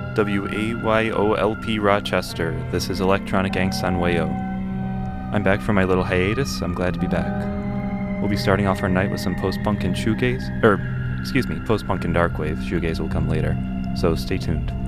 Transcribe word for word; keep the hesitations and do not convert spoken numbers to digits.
W A Y O L P Rochester. This is Electronic Angst on Wayo. I'm back from my little hiatus. I'm glad to be back. We'll be starting off our night with some post-punk and shoegaze, or, excuse me, post-punk and darkwave. Shoegaze will come later, so stay tuned.